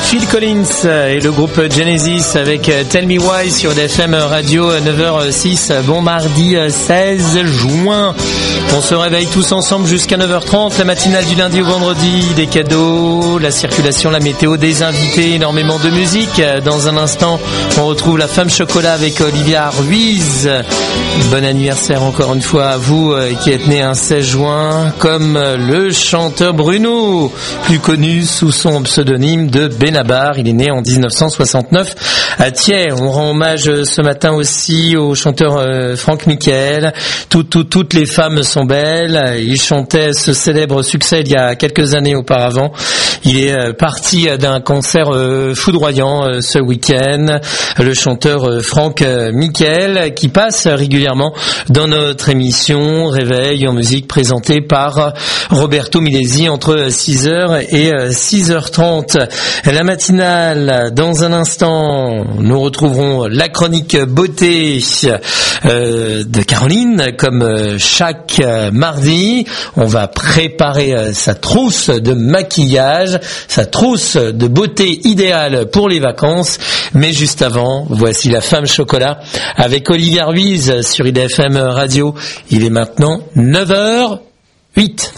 Phil Collins et le groupe Genesis avec Tell Me Why sur DFM Radio 9h06. Bon mardi 16 juin. On se réveille tous ensemble jusqu'à 9h30. La matinale du lundi au vendredi. Des cadeaux, la circulation, la météo, des invités, énormément de musique. Dans un instant, on retrouve la Femme Chocolat avec Olivia Ruiz. Bon anniversaire encore une fois à vous qui êtes né un 16 juin, comme le chanteur Bruno, plus connu sous son pseudonyme de Benabar. Il est né en 1969 à Thiers. On rend hommage ce matin aussi au chanteur Franck Michael. Toutes les femmes sont belles. Il chantait ce célèbre succès il y a quelques années auparavant. Il est parti d'un concert foudroyant ce week-end. Le chanteur Franck Michael qui passe régulièrement dans notre émission Réveil en musique présentée par Roberto Milesi entre 6h et 6h30. La matinale, dans un instant, nous retrouverons la chronique beauté de Caroline, comme chaque mardi. On va préparer sa trousse de maquillage, sa trousse de beauté idéale pour les vacances. Mais juste avant, voici la Femme Chocolat avec Olivia Ruiz sur IDFM Radio. Il est maintenant 9h08.